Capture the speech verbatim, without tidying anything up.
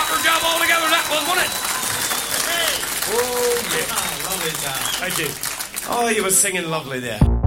cracker job altogether, that was, wasn't it? Hey. Oh, yeah. Oh, lovely, Sam. Thank you. Oh, you were singing lovely there.